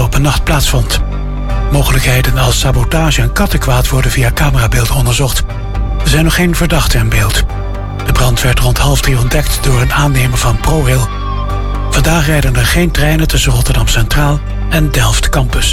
op een nacht plaatsvond. Mogelijkheden als sabotage en kattenkwaad worden via camerabeeld onderzocht. Er zijn nog geen verdachten in beeld. De brand werd rond 2:30 ontdekt door een aannemer van ProRail. Vandaag rijden er geen treinen tussen Rotterdam Centraal en Delft Campus.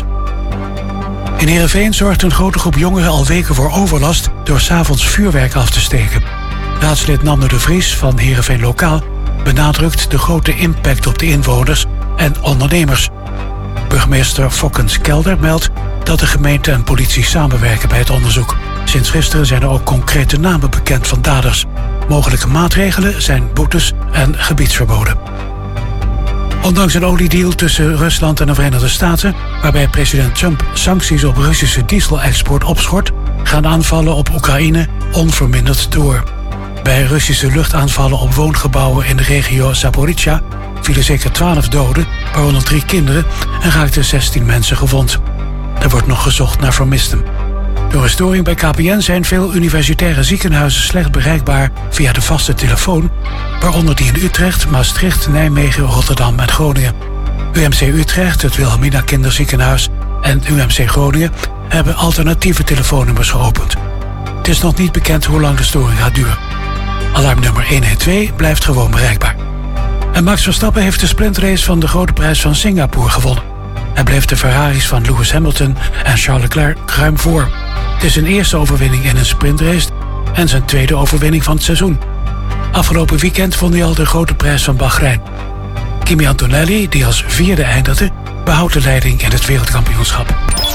In Heerenveen zorgt een grote groep jongeren al weken voor overlast door 's avonds vuurwerk af te steken. Raadslid Nanne de Vries van Heerenveen Lokaal benadrukt de grote impact op de inwoners en ondernemers. Burgemeester Fokkens Kelder meldt dat de gemeente en politie samenwerken bij het onderzoek. Sinds gisteren zijn er ook concrete namen bekend van daders. Mogelijke maatregelen zijn boetes en gebiedsverboden. Ondanks een oliedeal tussen Rusland en de Verenigde Staten, waarbij president Trump sancties op Russische dieselexport opschort, gaan aanvallen op Oekraïne onverminderd door. Bij Russische luchtaanvallen op woongebouwen in de regio Zaporizhzhia vielen zeker 12 doden, waaronder 3 kinderen, en raakten 16 mensen gewond. Er wordt nog gezocht naar vermisten. Door een storing bij KPN zijn veel universitaire ziekenhuizen slecht bereikbaar via de vaste telefoon, waaronder die in Utrecht, Maastricht, Nijmegen, Rotterdam en Groningen. UMC Utrecht, het Wilhelmina Kinderziekenhuis en UMC Groningen hebben alternatieve telefoonnummers geopend. Het is nog niet bekend hoe lang de storing gaat duren. Alarmnummer 112 blijft gewoon bereikbaar. En Max Verstappen heeft de sprintrace van de Grote Prijs van Singapore gewonnen. Hij bleef de Ferraris van Lewis Hamilton en Charles Leclerc ruim voor. Het is zijn eerste overwinning in een sprintrace en zijn tweede overwinning van het seizoen. Afgelopen weekend won hij al de Grote Prijs van Bahrein. Kimi Antonelli, die als 4e eindigde, behoudt de leiding in het wereldkampioenschap.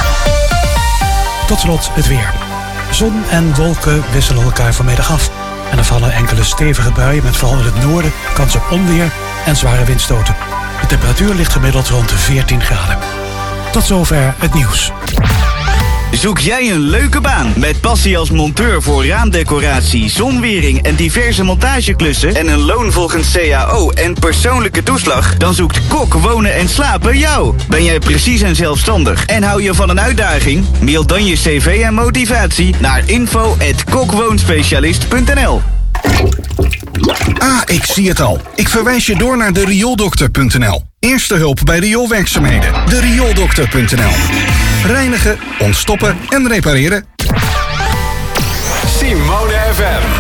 Tot slot het weer. Zon en wolken wisselen elkaar vanmiddag af. En er vallen enkele stevige buien met vooral in het noorden kans op onweer en zware windstoten. De temperatuur ligt gemiddeld rond de 14 graden. Tot zover het nieuws. Zoek jij een leuke baan met passie als monteur voor raamdecoratie, zonwering en diverse montageklussen en een loon volgens CAO en persoonlijke toeslag? Dan zoekt Kok Wonen en Slapen jou. Ben jij precies en zelfstandig en hou je van een uitdaging? Mail dan je cv en motivatie naar info@kokwoonspecialist.nl. Ah, ik zie het al. Ik verwijs je door naar de riool-dokter.nl. Eerste hulp bij rioolwerkzaamheden. De riool-dokter.nl. Reinigen, ontstoppen en repareren. Simone FM.